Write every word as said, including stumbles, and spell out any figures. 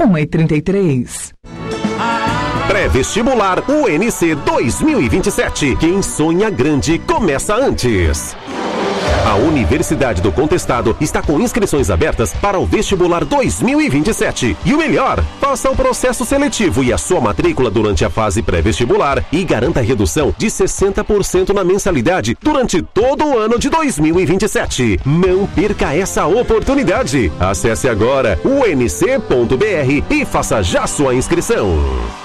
uma e trinta e três. Pré-vestibular U N C dois mil e vinte e sete. Quem sonha grande começa antes. A Universidade do Contestado está com inscrições abertas para o vestibular dois mil e vinte e sete. E o melhor, faça o processo seletivo e a sua matrícula durante a fase pré-vestibular e garanta redução de sessenta por cento na mensalidade durante todo o ano de dois mil e vinte e sete. Não perca essa oportunidade. Acesse agora u n c ponto b r e faça já sua inscrição.